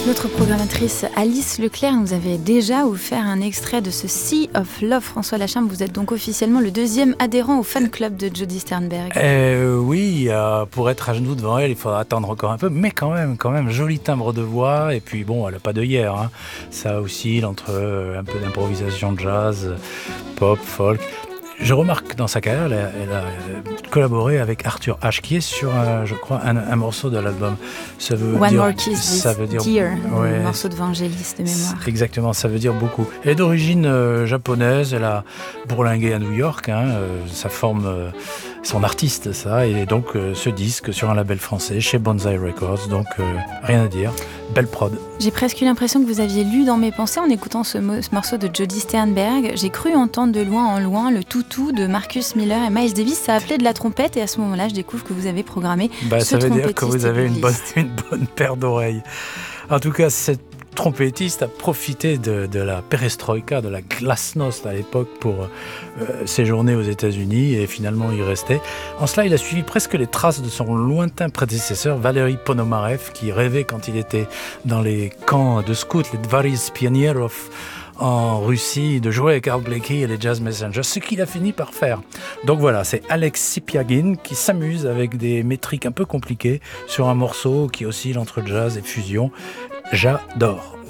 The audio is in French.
Notre programmatrice Alice Leclerc nous avait déjà offert un extrait de ce Sea of Love. François Lachambre, vous êtes donc officiellement le deuxième adhérent au fan club de Jody Sternberg. Oui, pour être à genoux devant elle, il faudra attendre encore un peu, mais quand même, joli timbre de voix, et puis bon, elle n'a pas d'œillère, hein. Ça oscille entre un peu d'improvisation jazz, pop, folk. Je remarque dans sa carrière, elle a collaboré avec Arthur Ashe, qui est sur, je crois, un morceau de l'album. Ça veut One dire, More Kiss, ça veut dire, Dear, ouais, le morceau de Vangelis de mémoire. Exactement, ça veut dire beaucoup. Elle est d'origine japonaise, elle a bourlingué à New York, ça forme son artiste, ça, et donc ce disque sur un label français, chez Banzai Records, donc rien à dire, belle prod. J'ai presque eu l'impression que vous aviez lu dans mes pensées en écoutant ce morceau de Jody Sternberg. J'ai cru entendre de loin en loin le toutou de Marcus Miller et Miles Davis. Ça appelait de la trompette et à ce moment-là, je découvre que vous avez programmé ce ça veut dire que vous avez une trompettiste bonne paire d'oreilles. En tout cas, cette trompettiste a profité de la perestroïka, de la glasnost à l'époque pour séjourner aux États-Unis et finalement y rester. En cela, il a suivi presque les traces de son lointain prédécesseur, Valery Ponomarev, qui rêvait quand il était dans les camps de scouts, les Dvaris Pionierov, en Russie, de jouer avec Art Blakey et les Jazz Messengers, ce qu'il a fini par faire. Donc voilà, c'est Alex Sipiagin qui s'amuse avec des métriques un peu compliquées sur un morceau qui oscille entre jazz et fusion. J'adore.